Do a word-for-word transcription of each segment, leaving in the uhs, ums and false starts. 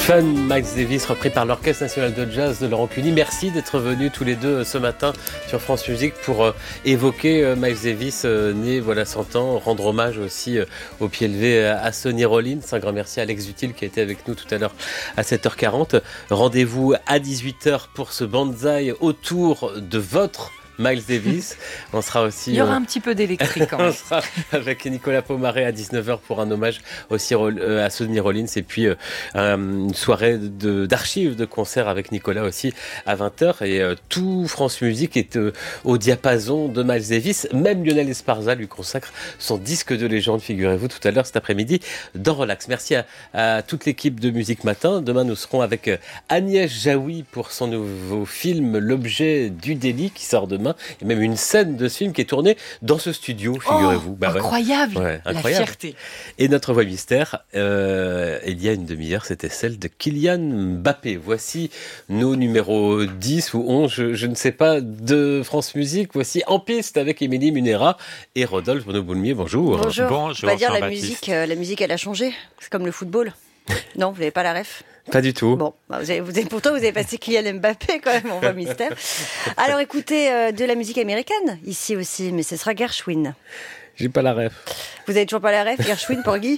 Fun, Miles Davis, repris par l'Orchestre National de Jazz de Laurent Cuny. Merci d'être venus tous les deux ce matin sur France Musique pour euh, évoquer euh, Miles Davis, euh, né voilà cent ans, rendre hommage aussi euh, au pied levé à, à Sonny Rollins. Un grand merci à Alex Dutil qui a été avec nous tout à l'heure à sept heures quarante. Rendez-vous à dix-huit heures pour ce banzai autour de votre Miles Davis. On sera aussi... Il y aura euh, un petit peu d'électrique quand même. on sera avec Nicolas Pomaré à dix-neuf heures pour un hommage aussi à Sonny Rollins et puis euh, une soirée de, d'archives de concerts avec Nicolas aussi à vingt heures et euh, tout France Musique est euh, au diapason de Miles Davis. Même Lionel Esparza lui consacre son disque de légende, figurez-vous, tout à l'heure cet après-midi dans Relax. Merci à, à toute l'équipe de Musique Matin. Demain nous serons avec Agnès Jaoui pour son nouveau film L'objet du délit qui sort demain. Il y a même une scène de ce film qui est tournée dans ce studio, figurez-vous. Oh, bah ouais. incroyable, ouais, la incroyable. fierté. Et notre voix mystère, euh, il y a une demi-heure, c'était celle de Kylian Mbappé. Voici nos numéros dix ou onze, je, je ne sais pas, de France Musique. Voici En Piste avec Émilie Munera et Rodolphe Bruno-Boulmier. Bonjour. Bonjour. Bonjour, On va dire la Jean-Baptiste. musique, euh, la musique elle a changé. C'est comme le football. Non, vous n'avez pas la ref? Pas du tout. Bon, vous avez, vous avez, pourtant vous avez passé Kylian Mbappé quand même, on voit mystère. Alors écoutez, euh, de la musique américaine, ici aussi, mais ce sera Gershwin. J'ai pas la ref. Vous avez toujours pas la ref, Gershwin pour Guy?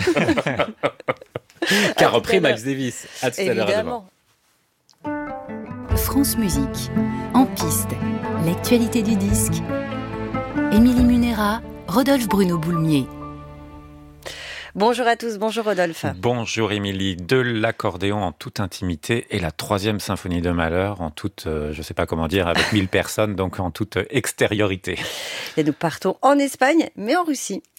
Qui a repris Miles Davis. À tout à l'heure. Évidemment. France Musique, En Piste, l'actualité du disque. Émilie Munera, Rodolphe Bruno-Boulmier. Bonjour à tous, bonjour Rodolphe. Bonjour Émilie, de l'accordéon en toute intimité et la troisième symphonie de Mahler en toute, euh, je sais pas comment dire, avec mille personnes, donc en toute extériorité. Et nous partons en Espagne, mais en Russie.